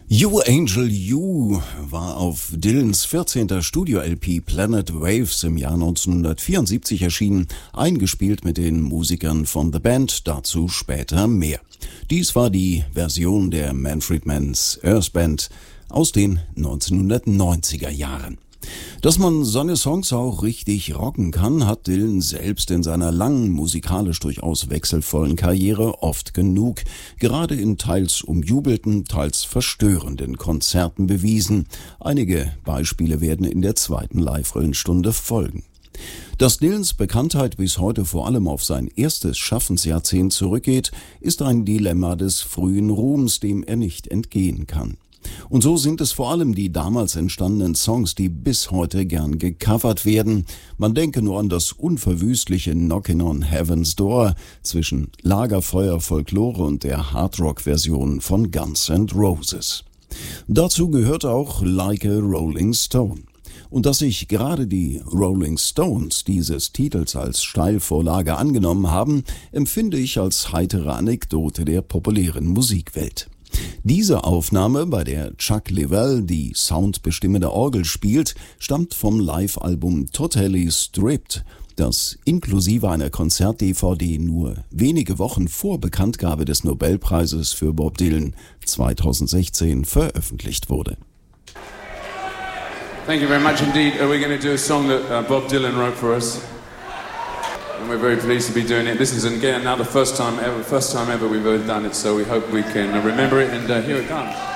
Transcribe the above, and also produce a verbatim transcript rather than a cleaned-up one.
You Angel You war auf Dylans vierzehnter Studio-L P Planet Waves im Jahr neunzehnhundertvierundsiebzig erschienen, eingespielt mit den Musikern von The Band, dazu später mehr. Dies war die Version der Manfred Mann's Earth Band aus den neunzehnhundertneunziger Jahren. Dass man seine Songs auch richtig rocken kann, hat Dylan selbst in seiner langen, musikalisch durchaus wechselvollen Karriere oft genug, gerade in teils umjubelten, teils verstörenden Konzerten bewiesen. Einige Beispiele werden in der zweiten Live-Rillenstunde folgen. Dass Dylans Bekanntheit bis heute vor allem auf sein erstes Schaffensjahrzehnt zurückgeht, ist ein Dilemma des frühen Ruhms, dem er nicht entgehen kann. Und so sind es vor allem die damals entstandenen Songs, die bis heute gern gecovert werden. Man denke nur an das unverwüstliche Knockin' on Heaven's Door zwischen Lagerfeuer, Folklore und der Hardrock-Version von Guns N' Roses. Dazu gehört auch Like a Rolling Stone. Und dass sich gerade die Rolling Stones dieses Titels als Steilvorlage angenommen haben, empfinde ich als heitere Anekdote der populären Musikwelt. Diese Aufnahme, bei der Chuck Leavell die soundbestimmende Orgel spielt, stammt vom Live-Album Totally Stripped, das inklusive einer Konzert-D V D nur wenige Wochen vor Bekanntgabe des Nobelpreises für Bob Dylan zweitausendsechzehn veröffentlicht wurde. Thank you very much indeed. Uh, we're going to do a song that uh, Bob Dylan wrote for us. And we're very pleased to be doing it. This is again now the first time ever, first time ever we've ever done it, so we hope we can remember it, and uh, here it comes.